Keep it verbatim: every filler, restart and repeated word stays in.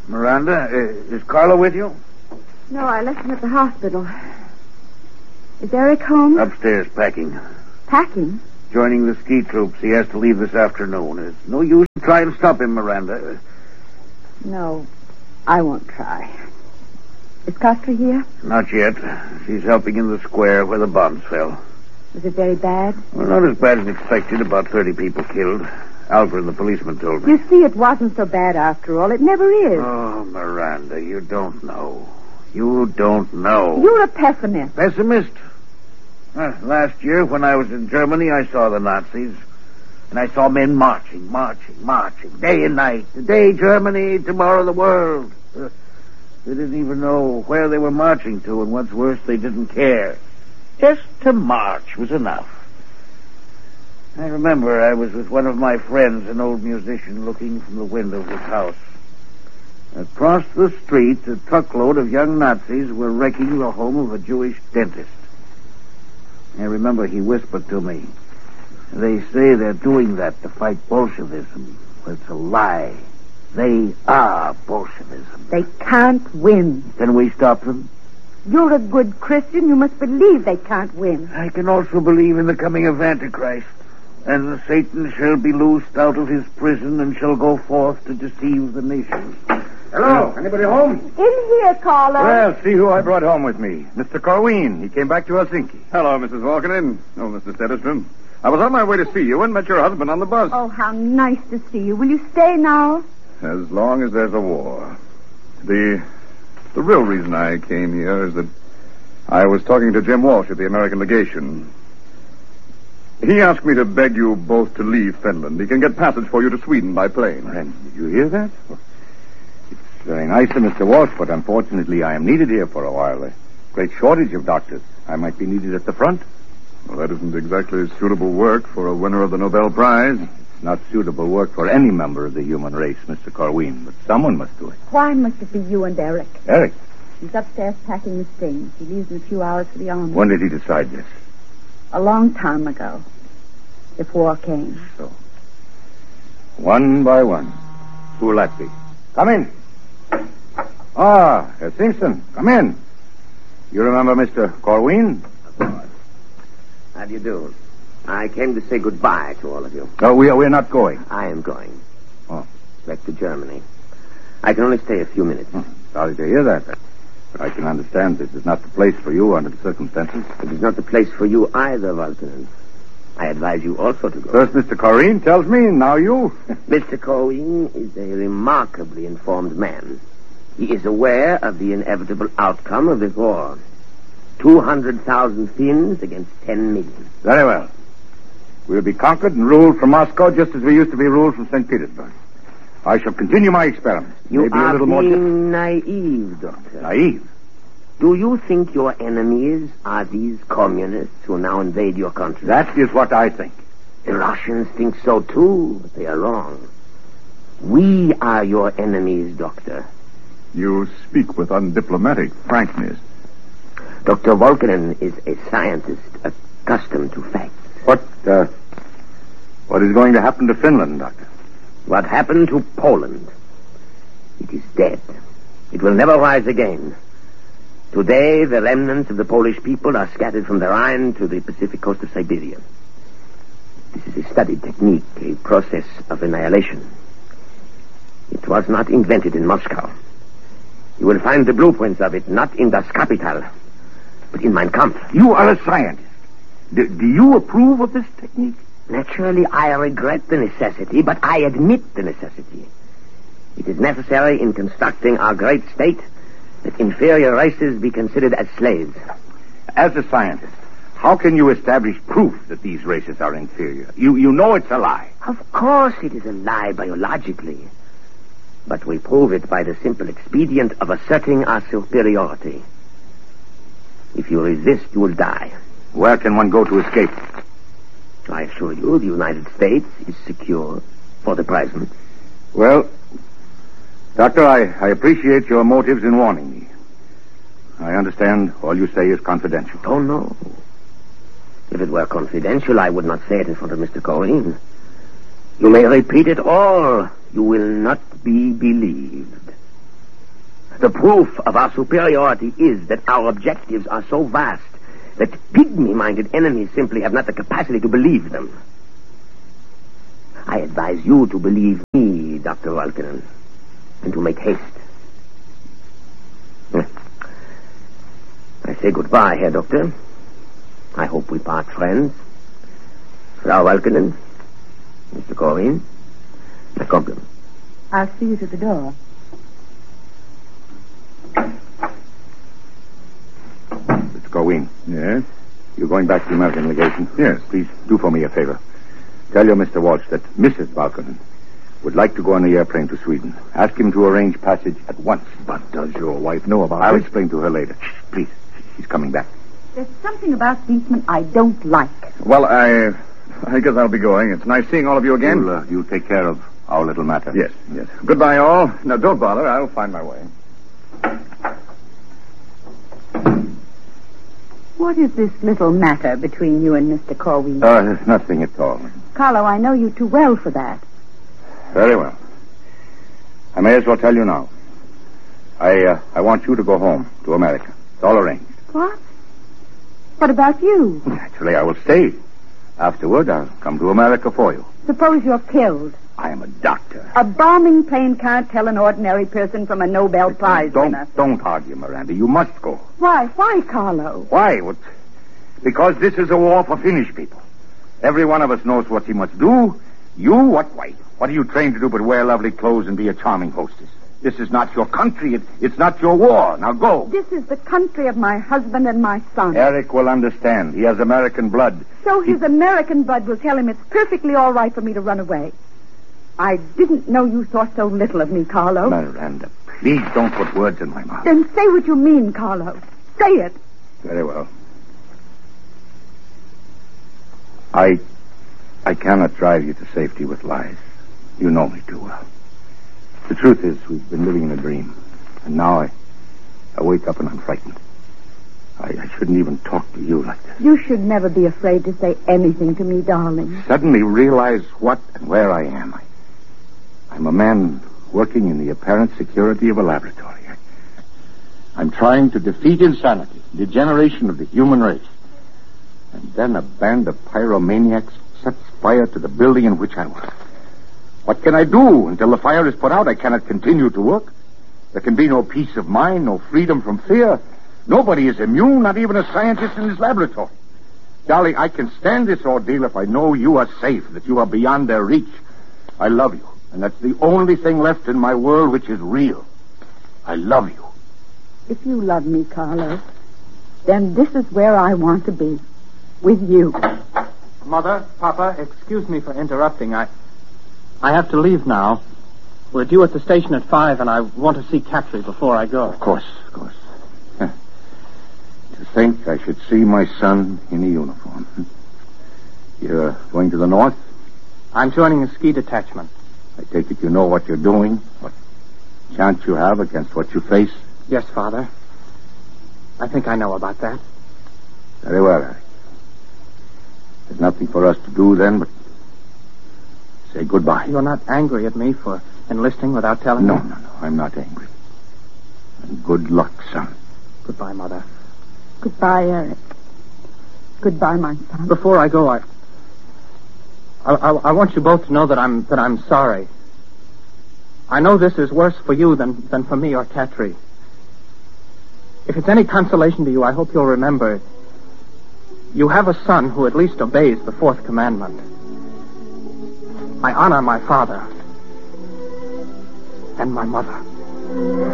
Miranda, uh, is Carla with you? No, I left him at the hospital. Is Eric home? Upstairs, packing. Packing? Joining the ski troops. He has to leave this afternoon. There's no use to try and stop him, Miranda. No, I won't try. Is Costa here? Not yet. She's helping in the square where the bombs fell. Was it very bad? Well, not as bad as expected. About thirty people killed. Alfred, the policeman, told me. You see, it wasn't so bad after all. It never is. Oh, Miranda, you don't know. You don't know. You're a pessimist. Pessimist? Uh, last year, when I was in Germany, I saw the Nazis. And I saw men marching, marching, marching, day and night. Today, Germany, tomorrow, the world. Uh, they didn't even know where they were marching to, and what's worse, they didn't care. Just to march was enough. I remember I was with one of my friends, an old musician, looking from the window of his house. Across the street, a truckload of young Nazis were wrecking the home of a Jewish dentist. I remember he whispered to me, they say they're doing that to fight Bolshevism. But it's a lie. They are Bolshevism. They can't win. Can we stop them? You're a good Christian. You must believe they can't win. I can also believe in the coming of Antichrist. And Satan shall be loosed out of his prison and shall go forth to deceive the nations. Hello, anybody home? In here, Carlo. Well, see who I brought home with me. Mister Corwin. He came back to Helsinki. Hello, Missus Volkanen. Oh, Mister Setterstrom. I was on my way to see you and met your husband on the bus. Oh, how nice to see you. Will you stay now? As long as there's a war. The the real reason I came here is that I was talking to Jim Walsh at the American legation. He asked me to beg you both to leave Finland. He can get passage for you to Sweden by plane. And did you hear that? Well, it's very nice of Mister Walsh, but unfortunately I am needed here for a while. A great shortage of doctors. I might be needed at the front. Well, that isn't exactly suitable work for a winner of the Nobel Prize. It's not suitable work for any member of the human race, Mister Corwin, but someone must do it. Why must it be you and Eric? Eric? He's upstairs packing his things. He leaves in a few hours for the army. When did he decide this? A long time ago. If war came. So. One by one. Who will that be? Come in. Ah, Herr Simpson. Come in. You remember Mister Corwin? Of course. How do you do? I came to say goodbye to all of you. No, we are, we're not going. I am going. Oh. Back to Germany. I can only stay a few minutes. Hmm. Sorry to hear that. But I can understand this is not the place for you under the circumstances. It is not the place for you either, Lieutenant. I advise you also to go. First Mister Corwin tells me, now you. Mister Corwin is a remarkably informed man. He is aware of the inevitable outcome of this war. Two hundred thousand Finns against ten million. Very well. We'll be conquered and ruled from Moscow just as we used to be ruled from Saint Petersburg. I shall continue my experiments. You Maybe are a little being more naive, Doctor. Naive? Do you think your enemies are these communists who now invade your country? That is what I think. The Russians think so too, but they are wrong. We are your enemies, Doctor. You speak with undiplomatic frankness. Doctor Volkanen is a scientist accustomed to facts. What, uh, what is going to happen to Finland, Doctor? What happened to Poland? It is dead. It will never rise again. Today, the remnants of the Polish people are scattered from the Rhine to the Pacific coast of Siberia. This is a studied technique, a process of annihilation. It was not invented in Moscow. You will find the blueprints of it not in Das Kapital, but in Mein Kampf. You are a scientist. Do, do you approve of this technique? Naturally, I regret the necessity, but I admit the necessity. It is necessary in constructing our great state that inferior races be considered as slaves. As a scientist, how can you establish proof that these races are inferior? You, you know it's a lie. Of course it is a lie biologically. But we prove it by the simple expedient of asserting our superiority. If you resist, you will die. Where can one go to escape? I assure you, the United States is secure for the present. Well, Doctor, I, I appreciate your motives in warning me. I understand all you say is confidential. Oh, no. If it were confidential, I would not say it in front of Mister Corwin. You may repeat it all. You will not be believed. The proof of our superiority is that our objectives are so vast that pygmy-minded enemies simply have not the capacity to believe them. I advise you to believe me, Doctor Valkinen, and to make haste. I say goodbye, Herr Doctor. I hope we part friends. Frau Valkinen, Mister Corwin, my compliments. I'll see you to the door. Mister Corwin. Yes? You're going back to the American legation? Yes. Please do for me a favor. Tell your Mister Walsh that Missus Valkonen would like to go on the airplane to Sweden. Ask him to arrange passage at once. But does your wife know about I'll it? explain to her later. Shh, please. She's coming back. There's something about Beastman I don't like. Well, I... I guess I'll be going. It's nice seeing all of you again. You'll, uh, you'll take care of our little matter. Yes, yes. Goodbye, all. Now, don't bother. I'll find my way. What is this little matter between you and Mister Corwin? Uh, there's nothing at all. Carlo, I know you too well for that. Very well. I may as well tell you now. I, uh, I want you to go home to America. It's all arranged. What? What about you? Naturally, I will stay. Afterward, I'll come to America for you. Suppose you're killed. I am a doctor. A bombing plane can't tell an ordinary person from a Nobel Prize don't, winner. Don't argue, Miranda. You must go. Why? Why, Carlo? Why? What? Because this is a war for Finnish people. Every one of us knows what he must do. You, what? Why? What are you trained to do but wear lovely clothes and be a charming hostess? This is not your country. It, it's not your war. Now go. This is the country of my husband and my son. Eric will understand. He has American blood. So his American blood will tell him it's perfectly all right for me to run away. I didn't know you thought so little of me, Carlo. Miranda, please don't put words in my mouth. Then say what you mean, Carlo. Say it. Very well. I... I cannot drive you to safety with lies. You know me too well. The truth is, we've been living in a dream. And now I... I wake up and I'm frightened. I, I shouldn't even talk to you like this. You should never be afraid to say anything to me, darling. Suddenly realize what and where I am. I, I'm a man working in the apparent security of a laboratory. I, I'm trying to defeat insanity, degeneration of the human race. And then a band of pyromaniacs sets fire to the building in which I work. What can I do? Until the fire is put out, I cannot continue to work. There can be no peace of mind, no freedom from fear. Nobody is immune, not even a scientist in his laboratory. Darling, I can stand this ordeal if I know you are safe, that you are beyond their reach. I love you, and that's the only thing left in my world which is real. I love you. If you love me, Carlo, then this is where I want to be. With you. Mother, Papa, excuse me for interrupting. I I have to leave now. We're due at the station at five, and I want to see Cattry before I go. Of course, of course. Huh. To think I should see my son in a uniform. You're going to the north? I'm joining a ski detachment. I take it you know what you're doing, what chance you have against what you face? Yes, Father. I think I know about that. Very well, Eric. There's nothing for us to do then but say goodbye. You're not angry at me for enlisting without telling No, me? no, no. I'm not angry. And good luck, son. Goodbye, Mother. Goodbye, Eric. Goodbye, my son. Before I go, I, I, I, I want you both to know that I'm that I'm sorry. I know this is worse for you than, than for me or Cattry. If it's any consolation to you, I hope you'll remember you have a son who at least obeys the fourth commandment. I honor my father and my mother.